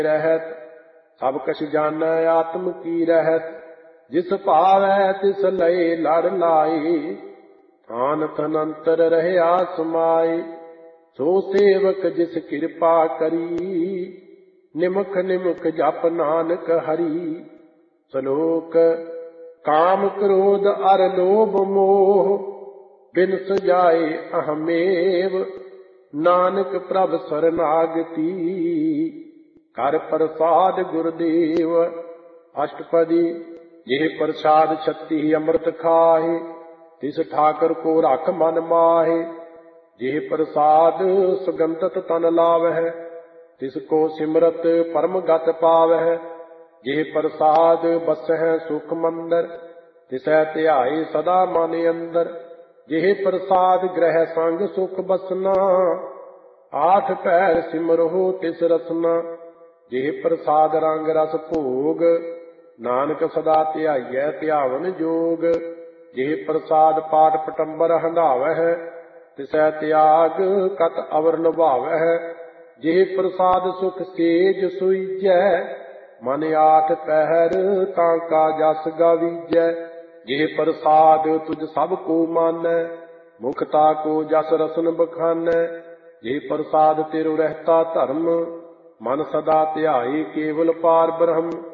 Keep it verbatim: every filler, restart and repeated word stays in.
रहत सब कछ जानੈ आत्म की रहत जिस भावै तिस लय लड़ लाए थान तनंतर रहया समाए सो सेवक जिस कृपा करी निमख निमख जप नानक हरि सलोक काम क्रोध अर लोभ मोह बिन सजाए अहमेव नानक प्रभ शरणागति कर प्रसाद गुरुदेव। अष्टपदी यह प्रसाद छत्ती अमृत खाहे तिस ठाकर को रख मन माहे यह प्रसाद सुगंधत तन लावह तिसको सिमरत परम गत पावह यह प्रसाद बसह सुख मंदर तिसै ध्याए सदा मन अंदर यह प्रसाद ग्रह संग सुख बसना आठ पैर सिमरहो तिस रसना यह प्रसाद रंग रस भोग नानक सदा ध्याइयै ध्यावन जोग यह प्रसाद पाठ पटंबर हंडावह तिसै त्याग कत अवर निभावह यह प्रसाद सुख सेज सुईजै मन आठ पहर तांका जस गावीजै यह प्रसाद तुझ सब को मानै मुखता को जस रसन बखानै यह प्रसाद तेरो रहता धर्म मन सदा ध्याए केवल पार ब्रह्म